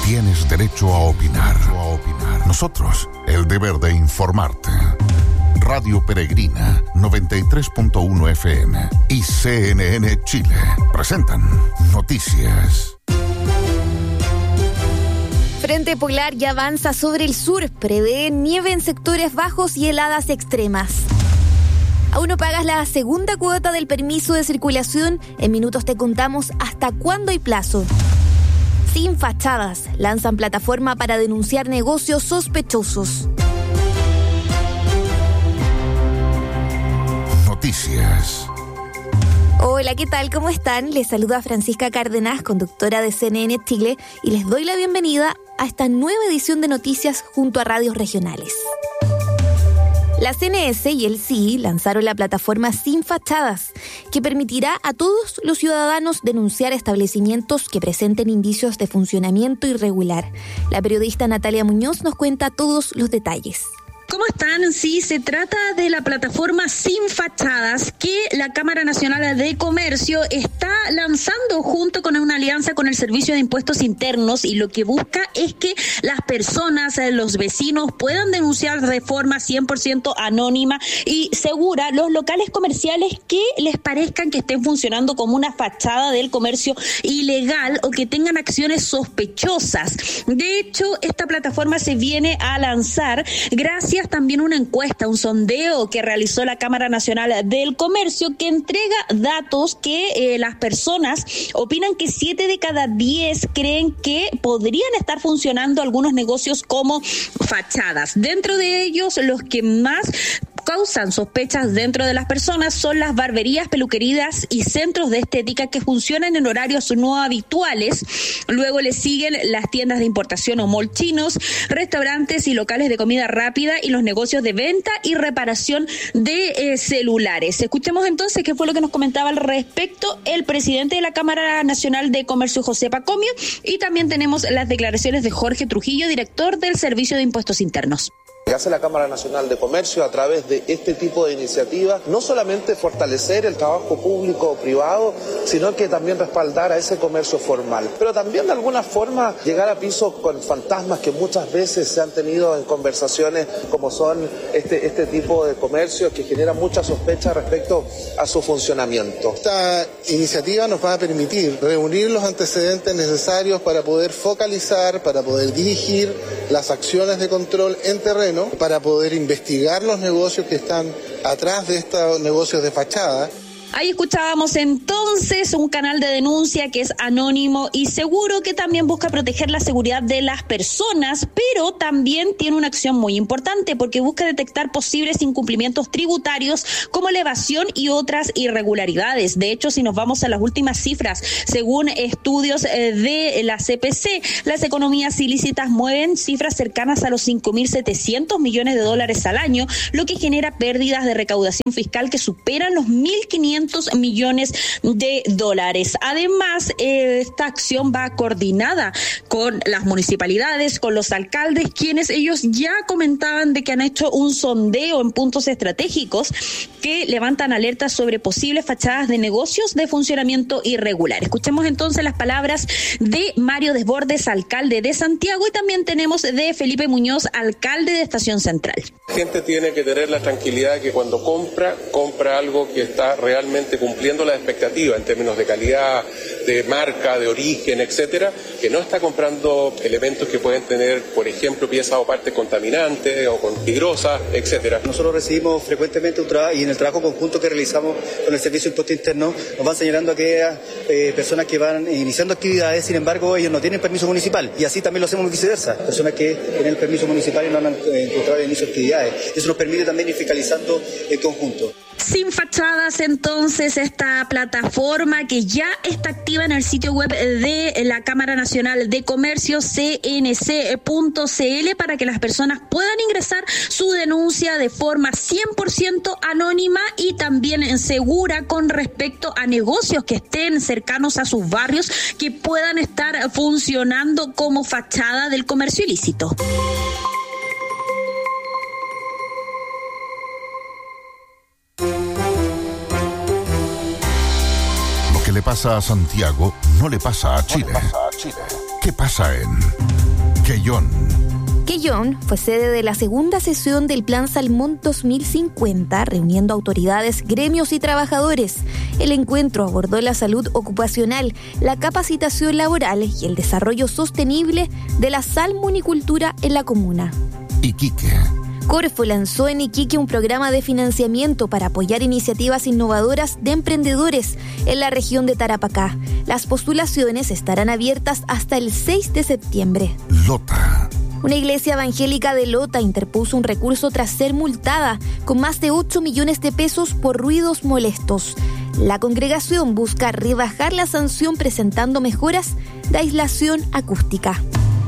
Tienes derecho a opinar. Nosotros, el deber de informarte. Radio Peregrina, 93.1 FM y CNN Chile presentan Noticias. Frente polar ya avanza sobre el sur, prevé nieve en sectores bajos y heladas extremas. ¿Aún no pagas la segunda cuota del permiso de circulación? En minutos te contamos hasta cuándo hay plazo. Sin fachadas, lanzan plataforma para denunciar negocios sospechosos. Noticias. Hola, ¿qué tal? ¿Cómo están? Les saluda Francisca Cárdenas, conductora de CNN Chile, y les doy la bienvenida a esta nueva edición de Noticias junto a radios regionales. La CNS y el CI lanzaron la plataforma Sin Fachadas, que permitirá a todos los ciudadanos denunciar establecimientos que presenten indicios de funcionamiento irregular. La periodista Natalia Muñoz nos cuenta todos los detalles. ¿Cómo están? Sí, se trata de la plataforma Sin Fachadas que la Cámara Nacional de Comercio está lanzando junto con una alianza con el Servicio de Impuestos Internos, y lo que busca es que las personas, los vecinos, puedan denunciar de forma 100% anónima y segura los locales comerciales que les parezcan que estén funcionando como una fachada del comercio ilegal o que tengan acciones sospechosas. De hecho, esta plataforma se viene a lanzar gracias también una encuesta, un sondeo que realizó la Cámara Nacional del Comercio, que entrega datos que las personas opinan que 7 de cada 10 creen que podrían estar funcionando algunos negocios como fachadas. Dentro de ellos, los que más causan sospechas dentro de las personas son las barberías, peluquerías y centros de estética que funcionan en horarios no habituales. Luego le siguen las tiendas de importación o mall chinos, restaurantes y locales de comida rápida y los negocios de venta y reparación de celulares. Escuchemos entonces qué fue lo que nos comentaba al respecto el presidente de la Cámara Nacional de Comercio, José Pacomio, y también tenemos las declaraciones de Jorge Trujillo, director del Servicio de Impuestos Internos. Que hace la Cámara Nacional de Comercio a través de este tipo de iniciativas, no solamente fortalecer el trabajo público o privado, sino que también respaldar a ese comercio formal, pero también de alguna forma llegar a pisos con fantasmas que muchas veces se han tenido en conversaciones, como son este tipo de comercios que generan mucha sospecha respecto a su funcionamiento. Esta iniciativa nos va a permitir reunir los antecedentes necesarios para poder focalizar, para poder dirigir las acciones de control en terreno, para poder investigar los negocios que están atrás de estos negocios de fachada. Ahí escuchábamos entonces un canal de denuncia que es anónimo y seguro, que también busca proteger la seguridad de las personas, pero también tiene una acción muy importante porque busca detectar posibles incumplimientos tributarios como la evasión y otras irregularidades. De hecho, si nos vamos a las últimas cifras, según estudios de la CPC, las economías ilícitas mueven cifras cercanas a los 5.700 millones de dólares al año, lo que genera pérdidas de recaudación fiscal que superan los 1.500 millones de dólares. Además, esta acción va coordinada con las municipalidades, con los alcaldes, quienes ellos ya comentaban de que han hecho un sondeo en puntos estratégicos que levantan alertas sobre posibles fachadas de negocios de funcionamiento irregular. Escuchemos entonces las palabras de Mario Desbordes, alcalde de Santiago, y también tenemos de Felipe Muñoz, alcalde de Estación Central. La gente tiene que tener la tranquilidad de que cuando compra algo que está realmente cumpliendo las expectativas en términos de calidad, de marca, de origen, etcétera, que no está comprando elementos que pueden tener, por ejemplo, piezas o partes contaminantes o peligrosas, etcétera. Nosotros recibimos frecuentemente un trabajo, y en el trabajo conjunto que realizamos con el Servicio de Impuestos Internos nos van señalando a aquellas personas que van iniciando actividades, sin embargo ellos no tienen permiso municipal, y así también lo hacemos viceversa, personas que tienen el permiso municipal y no han encontrado el inicio de actividades. Eso nos permite también ir fiscalizando el conjunto. Sin Fachadas, entonces, esta plataforma que ya está activa en el sitio web de la Cámara Nacional de Comercio, cnc.cl, para que las personas puedan ingresar su denuncia de forma 100% anónima y también segura con respecto a negocios que estén cercanos a sus barrios, que puedan estar funcionando como fachada del comercio ilícito. Lo que le pasa a Santiago no le pasa a Chile. ¿Qué pasa pasa en Quellón? Quellón fue sede de la segunda sesión del Plan Salmón 2050, reuniendo autoridades, gremios y trabajadores. El encuentro abordó la salud ocupacional, la capacitación laboral y el desarrollo sostenible de la salmonicultura en la comuna. Iquique. Corfo lanzó en Iquique un programa de financiamiento para apoyar iniciativas innovadoras de emprendedores en la región de Tarapacá. Las postulaciones estarán abiertas hasta el 6 de septiembre. Lota. Una iglesia evangélica de Lota interpuso un recurso tras ser multada con más de 8 millones de pesos por ruidos molestos. La congregación busca rebajar la sanción presentando mejoras de aislación acústica.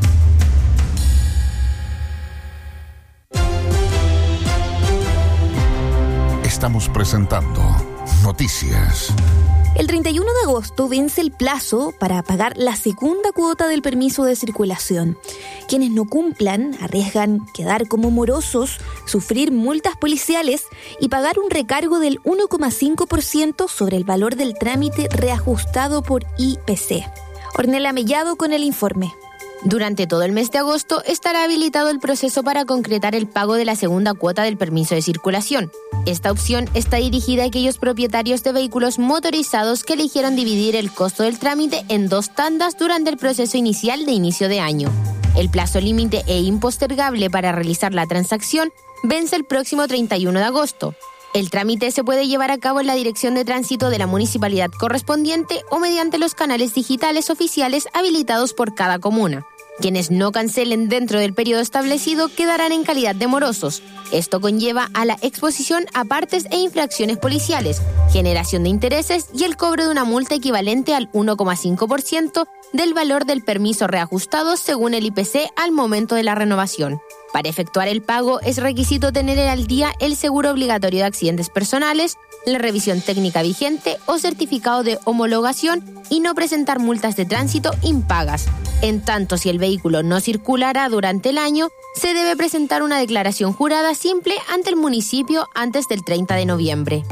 Estamos presentando Noticias. El 31 de agosto vence el plazo para pagar la segunda cuota del permiso de circulación. Quienes no cumplan arriesgan quedar como morosos, sufrir multas policiales y pagar un recargo del 1,5% sobre el valor del trámite reajustado por IPC. Ornella Mellado con el informe. Durante todo el mes de agosto estará habilitado el proceso para concretar el pago de la segunda cuota del permiso de circulación. Esta opción está dirigida a aquellos propietarios de vehículos motorizados que eligieron dividir el costo del trámite en 2 tandas durante el proceso inicial de inicio de año. El plazo límite e impostergable para realizar la transacción vence el próximo 31 de agosto. El trámite se puede llevar a cabo en la Dirección de Tránsito de la municipalidad correspondiente o mediante los canales digitales oficiales habilitados por cada comuna. Quienes no cancelen dentro del periodo establecido quedarán en calidad de morosos. Esto conlleva a la exposición a partes e infracciones policiales, generación de intereses y el cobro de una multa equivalente al 1,5% del valor del permiso reajustado según el IPC al momento de la renovación. Para efectuar el pago es requisito tener al día el seguro obligatorio de accidentes personales, la revisión técnica vigente o certificado de homologación y no presentar multas de tránsito impagas. En tanto, si el vehículo no circulará durante el año, se debe presentar una declaración jurada simple ante el municipio antes del 30 de noviembre.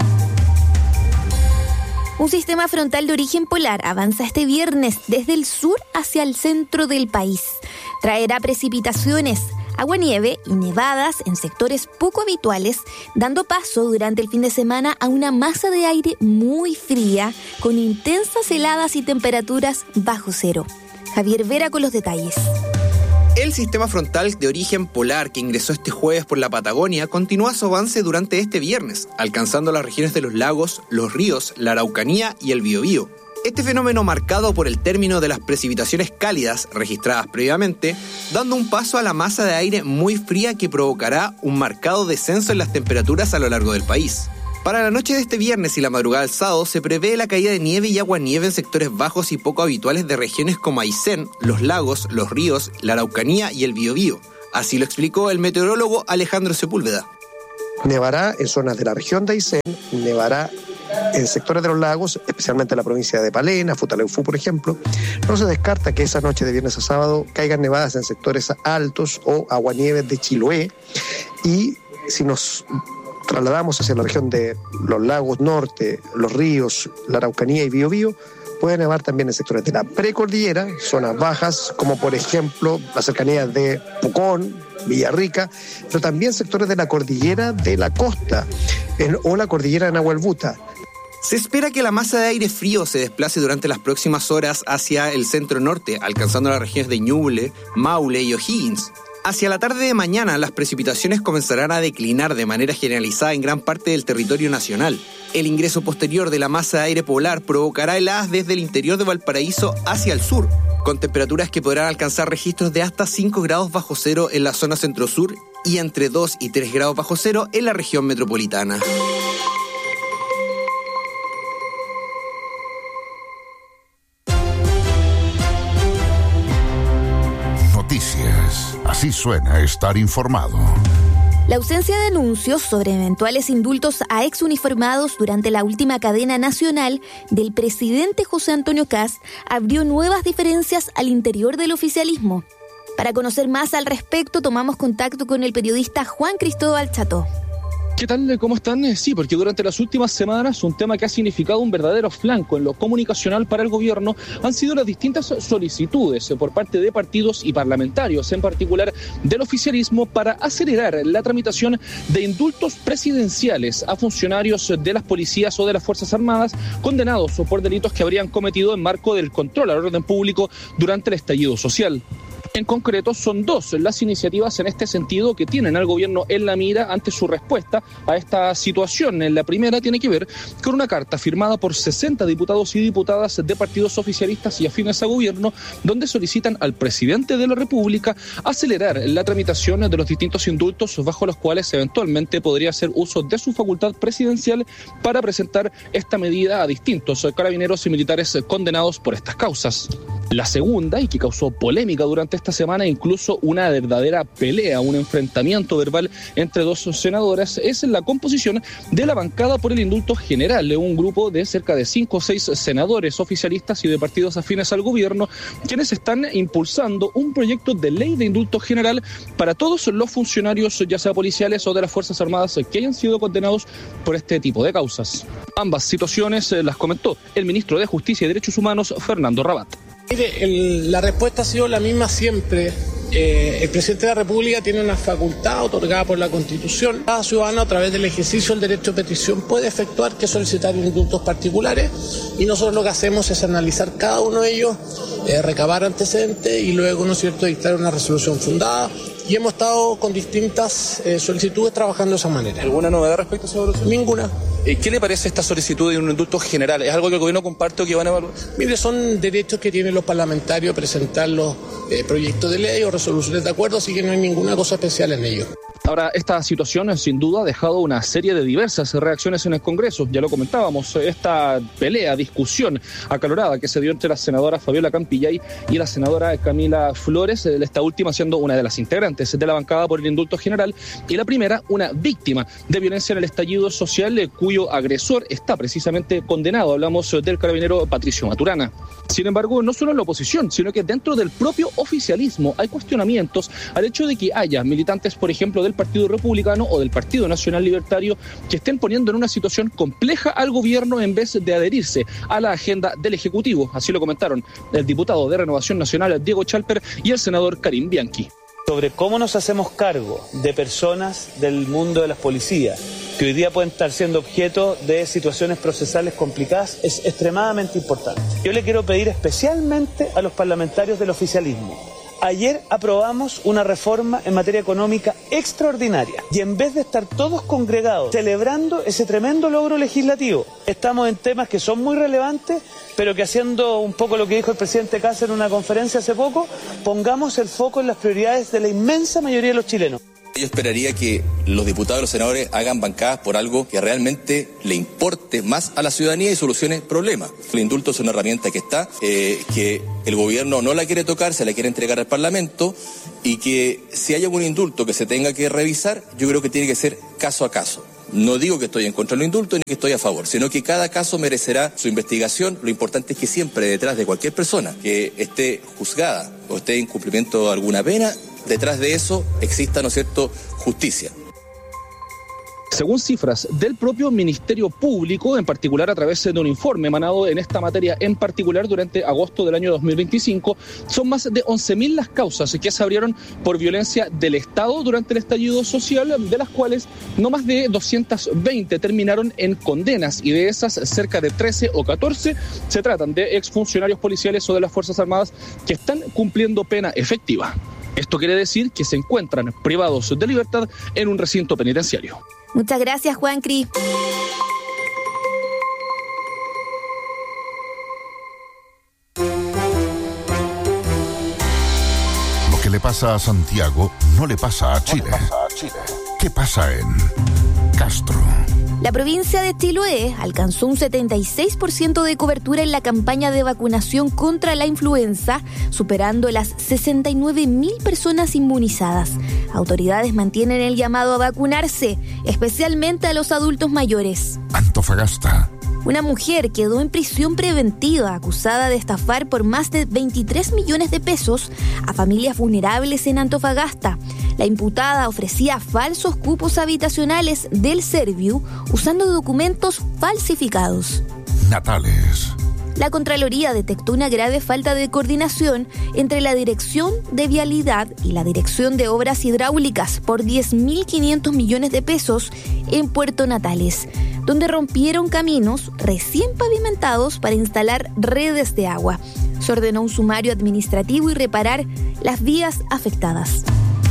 Un sistema frontal de origen polar avanza este viernes desde el sur hacia el centro del país. Traerá precipitaciones, aguanieve y nevadas en sectores poco habituales, dando paso durante el fin de semana a una masa de aire muy fría, con intensas heladas y temperaturas bajo cero. Javier Vera con los detalles. El sistema frontal de origen polar que ingresó este jueves por la Patagonia continúa su avance durante este viernes, alcanzando las regiones de los lagos, los ríos, la Araucanía y el Biobío. Este fenómeno marcado por el término de las precipitaciones cálidas registradas previamente, dando un paso a la masa de aire muy fría que provocará un marcado descenso en las temperaturas a lo largo del país. Para la noche de este viernes y la madrugada del sábado se prevé la caída de nieve y aguanieve en sectores bajos y poco habituales de regiones como Aysén, los lagos, los ríos, la Araucanía y el Biobío. Así lo explicó el meteorólogo Alejandro Sepúlveda. Nevará en zonas de la región de Aysén, nevará en sectores de los lagos, especialmente en la provincia de Palena, Futaleufú, por ejemplo. No se descarta que esa noche de viernes a sábado caigan nevadas en sectores altos o aguanieves de Chiloé. Y si nos trasladamos hacia la región de los lagos norte, los ríos, la Araucanía y Biobío, puede nevar también en sectores de la precordillera, zonas bajas, como por ejemplo las cercanías de Pucón, Villarrica, pero también sectores de la cordillera de la costa o la cordillera de Nahuelbuta. Se espera que la masa de aire frío se desplace durante las próximas horas hacia el centro norte, alcanzando las regiones de Ñuble, Maule y O'Higgins. Hacia la tarde de mañana, las precipitaciones comenzarán a declinar de manera generalizada en gran parte del territorio nacional. El ingreso posterior de la masa de aire polar provocará heladas desde el interior de Valparaíso hacia el sur, con temperaturas que podrán alcanzar registros de hasta 5 grados bajo cero en la zona centro-sur y entre 2 y 3 grados bajo cero en la región metropolitana. Noticias. Así suena estar informado. La ausencia de anuncios sobre eventuales indultos a exuniformados durante la última cadena nacional del presidente José Antonio Kast abrió nuevas diferencias al interior del oficialismo. Para conocer más al respecto, tomamos contacto con el periodista Juan Cristóbal Cható. ¿Qué tal? ¿Cómo están? Sí, porque durante las últimas semanas un tema que ha significado un verdadero flanco en lo comunicacional para el gobierno han sido las distintas solicitudes por parte de partidos y parlamentarios, en particular del oficialismo, para acelerar la tramitación de indultos presidenciales a funcionarios de las policías o de las Fuerzas Armadas condenados por delitos que habrían cometido en marco del control al orden público durante el estallido social. En concreto, son dos las iniciativas en este sentido que tienen al gobierno en la mira ante su respuesta a esta situación. La primera tiene que ver con una carta firmada por 60 diputados y diputadas de partidos oficialistas y afines a gobierno, donde solicitan al presidente de la República acelerar la tramitación de los distintos indultos bajo los cuales eventualmente podría hacer uso de su facultad presidencial para presentar esta medida a distintos carabineros y militares condenados por estas causas. La segunda, y que causó polémica durante esta semana, incluso una verdadera pelea, un enfrentamiento verbal entre dos senadoras, es la composición de la bancada por el indulto general, un grupo de cerca de 5 o 6 senadores oficialistas y de partidos afines al gobierno, quienes están impulsando un proyecto de ley de indulto general para todos los funcionarios, ya sea policiales o de las Fuerzas Armadas, que hayan sido condenados por este tipo de causas. Ambas situaciones las comentó el ministro de Justicia y Derechos Humanos, Fernando Rabat. Mire, la respuesta ha sido la misma siempre. El presidente de la República tiene una facultad otorgada por la Constitución. Cada ciudadano, a través del ejercicio del derecho de petición, puede efectuar que solicitar indultos particulares, y nosotros lo que hacemos es analizar cada uno de ellos, recabar antecedentes y luego, ¿no es cierto?, dictar una resolución fundada. Y hemos estado con distintas solicitudes trabajando de esa manera. ¿Alguna novedad respecto a esa evaluación? Ninguna. ¿Qué le parece esta solicitud de un indulto general? ¿Es algo que el gobierno comparte o que van a evaluar? Mire, son derechos que tienen los parlamentarios presentar los proyectos de ley o resoluciones de acuerdo, así que no hay ninguna cosa especial en ello. Ahora, esta situación sin duda ha dejado una serie de diversas reacciones en el Congreso. Ya lo comentábamos, esta pelea, discusión acalorada que se dio entre la senadora Fabiola Campillay y la senadora Camila Flores, esta última siendo una de las integrantes de la bancada por el indulto general, y la primera una víctima de violencia en el estallido social, cuyo agresor está precisamente condenado. Hablamos del carabinero Patricio Maturana. Sin embargo, no solo en la oposición, sino que dentro del propio oficialismo hay cuestionamientos al hecho de que haya militantes, por ejemplo, del Partido Republicano o del Partido Nacional Libertario, que estén poniendo en una situación compleja al gobierno en vez de adherirse a la agenda del Ejecutivo. Así lo comentaron el diputado de Renovación Nacional, Diego Chalper, y el senador Karim Bianchi. Sobre cómo nos hacemos cargo de personas del mundo de las policías que hoy día pueden estar siendo objeto de situaciones procesales complicadas es extremadamente importante. Yo le quiero pedir especialmente a los parlamentarios del oficialismo. Ayer aprobamos una reforma en materia económica extraordinaria y en vez de estar todos congregados celebrando ese tremendo logro legislativo, estamos en temas que son muy relevantes, pero que, haciendo un poco lo que dijo el presidente Kast en una conferencia hace poco, pongamos el foco en las prioridades de la inmensa mayoría de los chilenos. Yo esperaría que los diputados y los senadores hagan bancadas por algo que realmente le importe más a la ciudadanía y solucione problemas. El indulto es una herramienta que está, que el gobierno no la quiere tocar, se la quiere entregar al Parlamento, y que si hay algún indulto que se tenga que revisar, yo creo que tiene que ser caso a caso. No digo que estoy en contra del indulto ni que estoy a favor, sino que cada caso merecerá su investigación. Lo importante es que siempre detrás de cualquier persona que esté juzgada o esté en cumplimiento de alguna pena, detrás de eso exista, ¿no es cierto?, justicia. Según cifras del propio Ministerio Público, en particular a través de un informe emanado en esta materia en particular durante agosto del año 2025, son más de 11.000 las causas que se abrieron por violencia del Estado durante el estallido social, de las cuales no más de 220 terminaron en condenas, y de esas cerca de 13 o 14 se tratan de exfuncionarios policiales o de las Fuerzas Armadas que están cumpliendo pena efectiva. Esto quiere decir que se encuentran privados de libertad en un recinto penitenciario. Muchas gracias, Juancri. Lo que le pasa a Santiago no le pasa a Chile. ¿Qué pasa en Castro? La provincia de Chiloé alcanzó un 76% de cobertura en la campaña de vacunación contra la influenza, superando las 69.000 personas inmunizadas. Autoridades mantienen el llamado a vacunarse, especialmente a los adultos mayores. Antofagasta. Una mujer quedó en prisión preventiva acusada de estafar por más de 23 millones de pesos a familias vulnerables en Antofagasta. La imputada ofrecía falsos cupos habitacionales del Serviu usando documentos falsificados. Natales. La Contraloría detectó una grave falta de coordinación entre la Dirección de Vialidad y la Dirección de Obras Hidráulicas por 10.500 millones de pesos en Puerto Natales, donde rompieron caminos recién pavimentados para instalar redes de agua. Se ordenó un sumario administrativo y reparar las vías afectadas.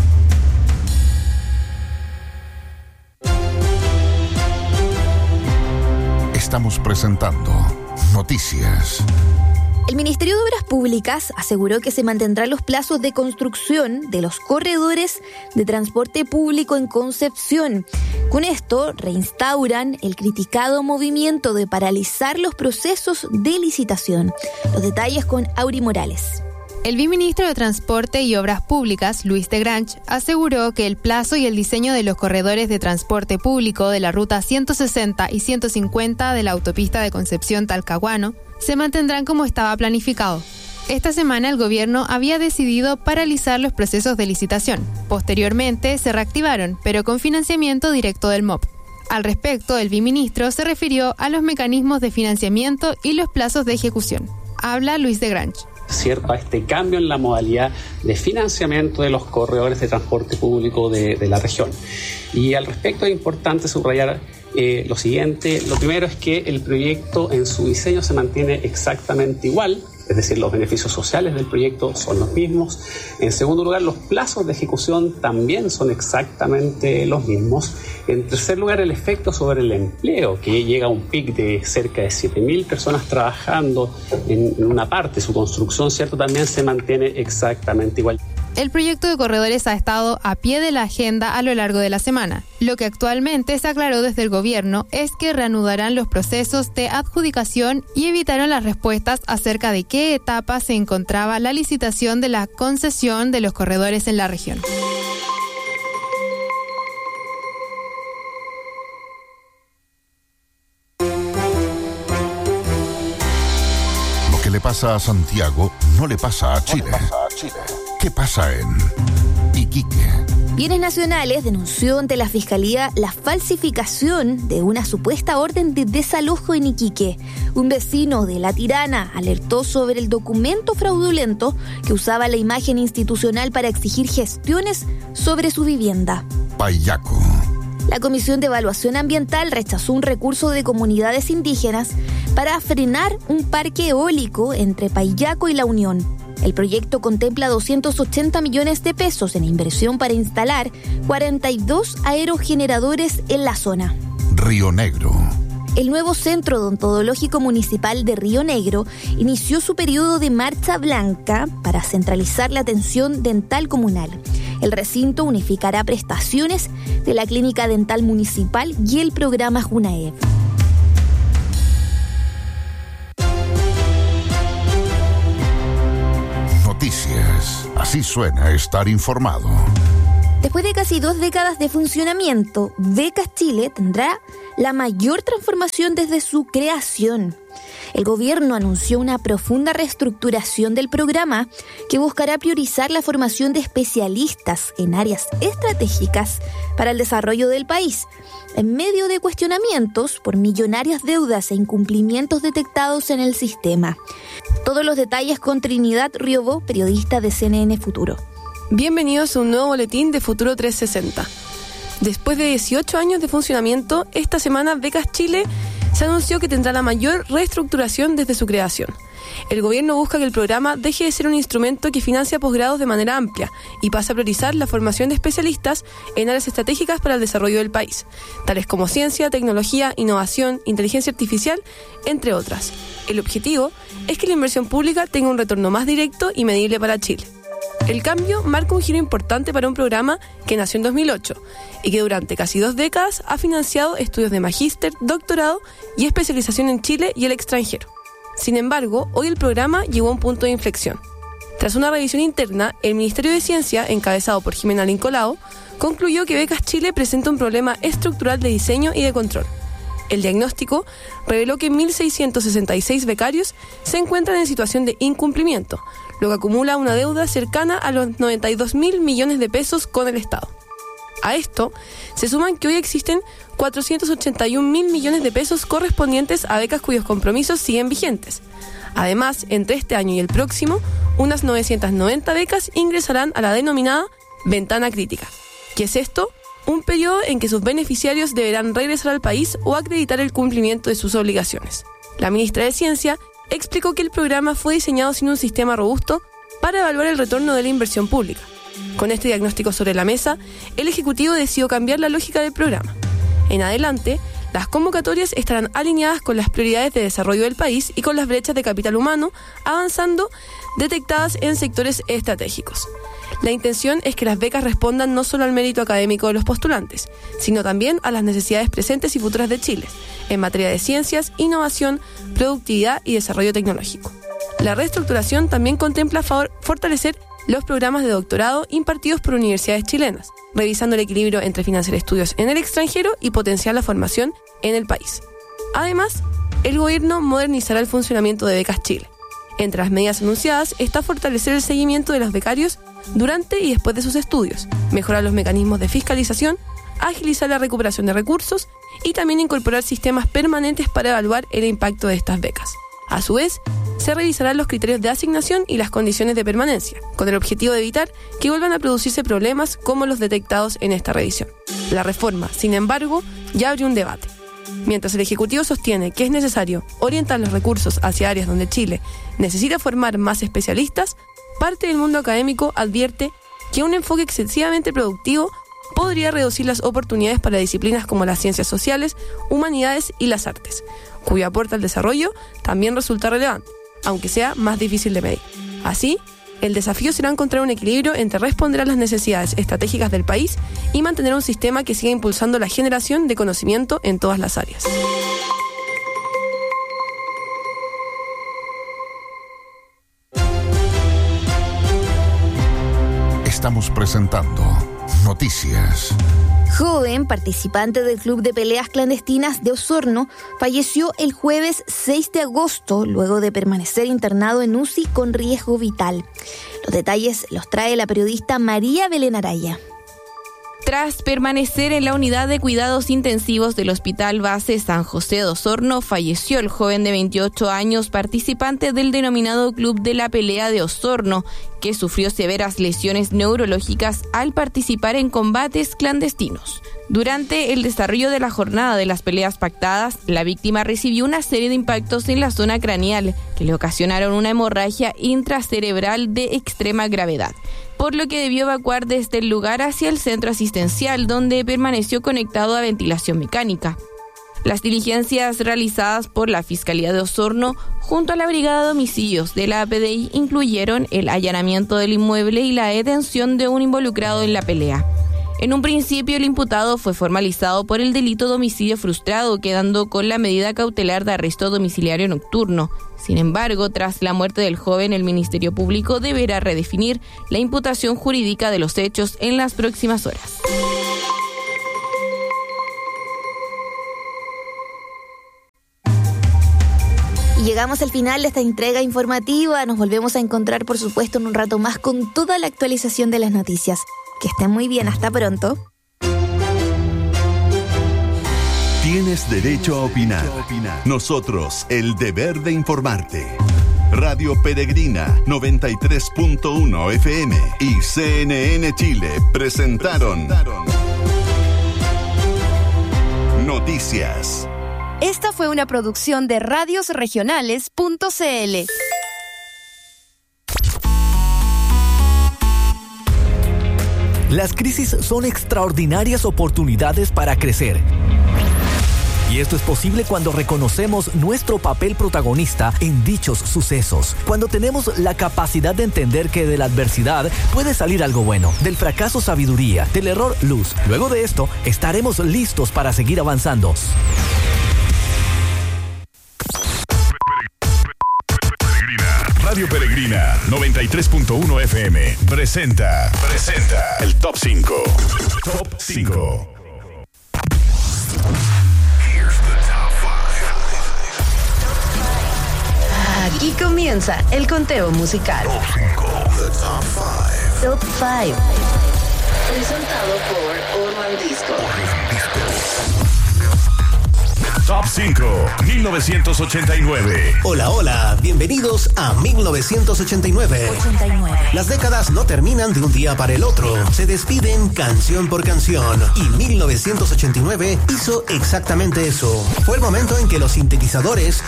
Estamos presentando Noticias. El Ministerio de Obras Públicas aseguró que se mantendrán los plazos de construcción de los corredores de transporte público en Concepción. Con esto, reinstauran el criticado movimiento de paralizar los procesos de licitación. Los detalles con Auri Morales. El viceministro de Transporte y Obras Públicas, Luis de Grange, aseguró que el plazo y el diseño de los corredores de transporte público de la ruta 160 y 150 de la autopista de Concepción-Talcahuano se mantendrán como estaba planificado. Esta semana el gobierno había decidido paralizar los procesos de licitación. Posteriormente se reactivaron, pero con financiamiento directo del MOP. Al respecto, el viceministro se refirió a los mecanismos de financiamiento y los plazos de ejecución. Habla Luis de Grange. ¿Cierto? A este cambio en la modalidad de financiamiento de los corredores de transporte público de la región. Y al respecto es importante subrayar lo siguiente. Lo primero es que el proyecto en su diseño se mantiene exactamente igual, es decir, los beneficios sociales del proyecto son los mismos. En segundo lugar, los plazos de ejecución también son exactamente los mismos. En tercer lugar, el efecto sobre el empleo, que llega a un pic de cerca de 7.000 personas trabajando en una parte. Su construcción, ¿cierto?, también se mantiene exactamente igual. El proyecto de corredores ha estado a pie de la agenda a lo largo de la semana. Lo que actualmente se aclaró desde el gobierno es que reanudarán los procesos de adjudicación y evitaron las respuestas acerca de qué etapa se encontraba la licitación de la concesión de los corredores en la región. Lo que le pasa a Santiago no le pasa a Chile. ¿Qué pasa en Iquique? Bienes Nacionales denunció ante la Fiscalía la falsificación de una supuesta orden de desalojo en Iquique. Un vecino de La Tirana alertó sobre el documento fraudulento que usaba la imagen institucional para exigir gestiones sobre su vivienda. Payaco. La Comisión de Evaluación Ambiental rechazó un recurso de comunidades indígenas para frenar un parque eólico entre Payaco y La Unión. El proyecto contempla 280 millones de pesos en inversión para instalar 42 aerogeneradores en la zona. Río Negro. El nuevo Centro Odontológico Municipal de Río Negro inició su periodo de marcha blanca para centralizar la atención dental comunal. El recinto unificará prestaciones de la Clínica Dental Municipal y el programa Junaev. Noticias. Así suena estar informado. Después de casi 2 décadas de funcionamiento, Becas Chile tendrá la mayor transformación desde su creación. El gobierno anunció una profunda reestructuración del programa que buscará priorizar la formación de especialistas en áreas estratégicas para el desarrollo del país, en medio de cuestionamientos por millonarias deudas e incumplimientos detectados en el sistema. Todos los detalles con Trinidad Riobó, periodista de CNN Futuro. Bienvenidos a un nuevo boletín de Futuro 360. Después de 18 años de funcionamiento, esta semana Becas Chile se anunció que tendrá la mayor reestructuración desde su creación. El gobierno busca que el programa deje de ser un instrumento que financia posgrados de manera amplia y pase a priorizar la formación de especialistas en áreas estratégicas para el desarrollo del país, tales como ciencia, tecnología, innovación, inteligencia artificial, entre otras. El objetivo es que la inversión pública tenga un retorno más directo y medible para Chile. El cambio marca un giro importante para un programa que nació en 2008 y que durante casi 2 décadas ha financiado estudios de magíster, doctorado y especialización en Chile y el extranjero. Sin embargo, hoy el programa llegó a un punto de inflexión. Tras una revisión interna, el Ministerio de Ciencia, encabezado por Jimena Lincolao, concluyó que Becas Chile presenta un problema estructural de diseño y de control. El diagnóstico reveló que 1.666 becarios se encuentran en situación de incumplimiento, lo que acumula una deuda cercana a los 92.000 millones de pesos con el Estado. A esto se suman que hoy existen 481.000 millones de pesos correspondientes a becas cuyos compromisos siguen vigentes. Además, entre este año y el próximo, unas 990 becas ingresarán a la denominada ventana crítica. ¿Qué es esto? Un periodo en que sus beneficiarios deberán regresar al país o acreditar el cumplimiento de sus obligaciones. La ministra de Ciencia explicó que el programa fue diseñado sin un sistema robusto para evaluar el retorno de la inversión pública. Con este diagnóstico sobre la mesa, el Ejecutivo decidió cambiar la lógica del programa. En adelante, las convocatorias estarán alineadas con las prioridades de desarrollo del país y con las brechas de capital humano avanzando detectadas en sectores estratégicos. La intención es que las becas respondan no solo al mérito académico de los postulantes, sino también a las necesidades presentes y futuras de Chile, en materia de ciencias, innovación, productividad y desarrollo tecnológico. La reestructuración también contempla fortalecer los programas de doctorado impartidos por universidades chilenas, revisando el equilibrio entre financiar estudios en el extranjero y potenciar la formación en el país. Además, el gobierno modernizará el funcionamiento de Becas Chile. Entre las medidas anunciadas está fortalecer el seguimiento de los becarios durante y después de sus estudios, mejorar los mecanismos de fiscalización, agilizar la recuperación de recursos y también incorporar sistemas permanentes para evaluar el impacto de estas becas. A su vez, se revisarán los criterios de asignación y las condiciones de permanencia, con el objetivo de evitar que vuelvan a producirse problemas como los detectados en esta revisión. La reforma, sin embargo, ya abrió un debate. Mientras el Ejecutivo sostiene que es necesario orientar los recursos hacia áreas donde Chile necesita formar más especialistas, parte del mundo académico advierte que un enfoque excesivamente productivo podría reducir las oportunidades para disciplinas como las ciencias sociales, humanidades y las artes, cuyo aporte al desarrollo también resulta relevante, aunque sea más difícil de medir. Así, el desafío será encontrar un equilibrio entre responder a las necesidades estratégicas del país y mantener un sistema que siga impulsando la generación de conocimiento en todas las áreas. Estamos presentando Noticias. Joven participante del Club de Peleas Clandestinas de Osorno falleció el jueves 6 de agosto luego de permanecer internado en UCI con riesgo vital. Los detalles los trae la periodista María Belén Araya. Tras permanecer en la unidad de cuidados intensivos del Hospital Base San José de Osorno, falleció el joven de 28 años, participante del denominado Club de la Pelea de Osorno, que sufrió severas lesiones neurológicas al participar en combates clandestinos. Durante el desarrollo de la jornada de las peleas pactadas, la víctima recibió una serie de impactos en la zona craneal que le ocasionaron una hemorragia intracerebral de extrema gravedad, por lo que debió evacuar desde el lugar hacia el centro asistencial, donde permaneció conectado a ventilación mecánica. Las diligencias realizadas por la Fiscalía de Osorno junto a la Brigada de Homicidios de la PDI incluyeron el allanamiento del inmueble y la detención de un involucrado en la pelea. En un principio, el imputado fue formalizado por el delito de homicidio frustrado, quedando con la medida cautelar de arresto domiciliario nocturno. Sin embargo, tras la muerte del joven, el Ministerio Público deberá redefinir la imputación jurídica de los hechos en las próximas horas. Y llegamos al final de esta entrega informativa. Nos volvemos a encontrar, por supuesto, en un rato más con toda la actualización de las noticias. Que estén muy bien, hasta pronto. Tienes derecho a opinar. Nosotros, el deber de informarte. Radio Peregrina 93.1 FM y CNN Chile presentaron Noticias. Esta fue una producción de radiosregionales.cl. Las crisis son extraordinarias oportunidades para crecer. Y esto es posible cuando reconocemos nuestro papel protagonista en dichos sucesos. Cuando tenemos la capacidad de entender que de la adversidad puede salir algo bueno, del fracaso sabiduría, del error luz. Luego de esto, estaremos listos para seguir avanzando. Radio Peregrina 93.1 FM presenta el Top 5. Top 5. Aquí comienza el conteo musical. Top 5. Presentado por Orman Disco. Top 5, 1989. Hola, hola, bienvenidos a 1989. Las décadas no terminan de un día para el otro, se despiden canción por canción. Y 1989 hizo exactamente eso. Fue el momento en que los sintetizadores